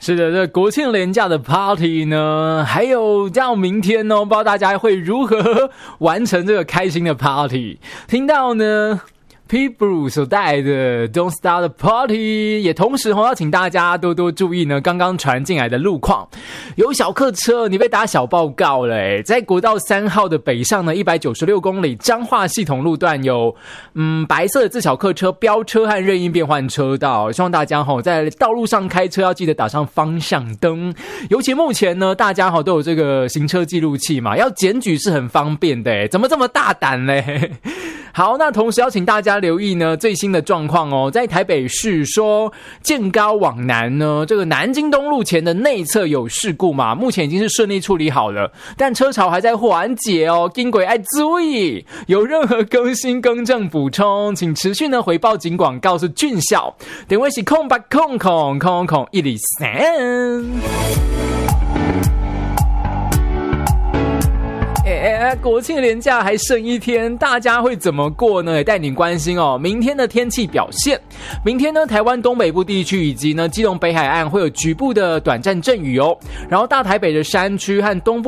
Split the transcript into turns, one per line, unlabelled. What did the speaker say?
是的，这国庆连假的 party 呢，还有到明天哦，不知道大家会如何完成这个开心的 party。听到呢Pitbull 所带来的 Don't Start the Party， 也同时要请大家多多注意呢刚刚传进来的路况，有小客车你被打小报告了在国道3号的北上呢196公里彰化系统路段有白色的自小客车飙车和任意变换车道，希望大家在道路上开车要记得打上方向灯，尤其目前呢大家都有这个行车记录器嘛，要检举是很方便的怎么这么大胆嘞？好，那同时要请大家留意呢最新的状况在台北市说建高往南呢，这个南京东路前的内侧有事故嘛，目前已经是顺利处理好了，但车潮还在缓解经轨爱注意，有任何更新更正补充，请持续呢回报警广告诉俊孝，电话是0800000103。国庆连假还剩一天，大家会怎么过呢？也带你关心明天的天气表现。明天呢，台湾东北部地区以及呢基隆北海岸会有局部的短暂阵雨然后大台北的山区和东部